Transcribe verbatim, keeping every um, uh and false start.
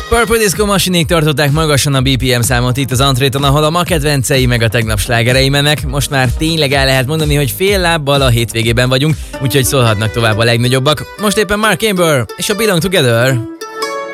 Purple Disco Machine-ig tartották magasan a bé pé em számot itt az Antréton, ahol a ma kedvencei meg a tegnap slágerei mennek. Most már tényleg el lehet mondani, hogy fél lábbal a hétvégében vagyunk, úgyhogy szólhatnak tovább a legnagyobbak. Most éppen Mark Amber és a Belong Together.